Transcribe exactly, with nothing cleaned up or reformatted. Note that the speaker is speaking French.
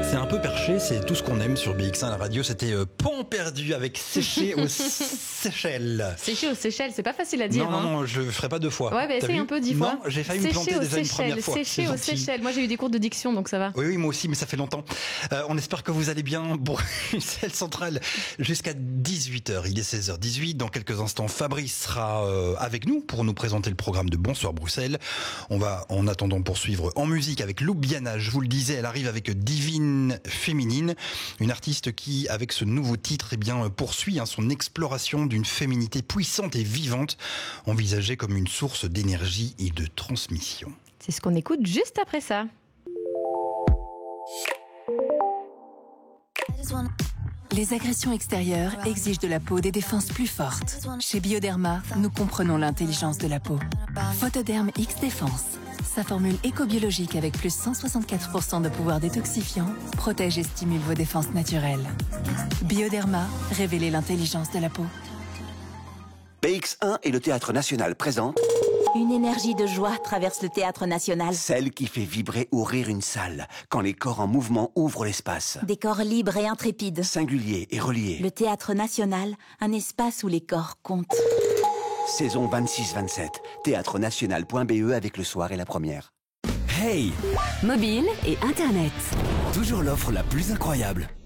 C'est un peu perché, c'est tout ce qu'on aime sur B X un, la radio. C'était euh, Pont perdu avec Séché aux Seychelles. Séché aux Seychelles, c'est pas facile à dire. Non, non, hein. non, je ferai pas deux fois. Ouais, bah essaye un peu dix fois. Non, j'ai failli me planter aux déjà une Seychelles, première fois. Séché aux Seychelles. Moi, j'ai eu des cours de diction, donc ça va. Oui, oui, moi aussi, mais ça fait longtemps. Euh, on espère que vous allez bien. Bruxelles Centrale jusqu'à dix-huit heures. Il est seize heures dix-huit. Dans quelques instants, Fabrice sera euh, avec nous pour nous présenter le programme de Bonsoir Bruxelles. On va, en attendant, poursuivre en musique avec Loubiana. Je vous le disais, elle arrive avec Divine Féminine, une artiste qui, avec ce nouveau titre, eh bien, poursuit hein, son exploration d'une féminité puissante et vivante, envisagée comme une source d'énergie et de transmission. C'est ce qu'on écoute juste après ça. Les agressions extérieures exigent de la peau des défenses plus fortes. Chez Bioderma, nous comprenons l'intelligence de la peau. Photoderm X Défense. Sa formule éco-biologique avec plus cent soixante-quatre pour cent de pouvoir détoxifiant protège et stimule vos défenses naturelles. Bioderma, révélez l'intelligence de la peau. B X un et le Théâtre National présentent Une énergie de joie traverse le Théâtre National. celle qui fait vibrer ou rire une salle, quand les corps en mouvement ouvrent l'espace. Des corps libres et intrépides. Singuliers et reliés. Le Théâtre National, un espace où les corps comptent. Saison vingt-six vingt-sept. théâtre national point b e avec le soir et la première. Hey! Mobile et Internet. Toujours l'offre la plus incroyable.